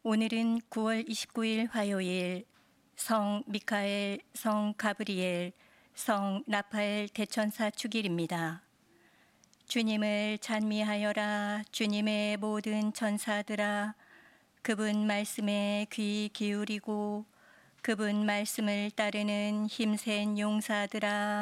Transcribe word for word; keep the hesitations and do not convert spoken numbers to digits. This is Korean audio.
오늘은 구월 이십구일 화요일, 성 미카엘, 성 가브리엘, 성 라파엘 대천사 축일입니다. 주님을 찬미하여라. 주님의 모든 천사들아, 그분 말씀에 귀 기울이고 그분 말씀을 따르는 힘센 용사들아,